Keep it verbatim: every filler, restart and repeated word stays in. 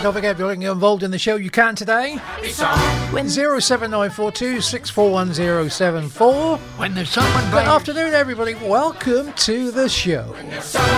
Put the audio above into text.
Don't forget, if you're getting involved in the show, you can today. zero seven nine four two six four one zero seven four. When there's someone Good afternoon, everybody. Welcome to the show.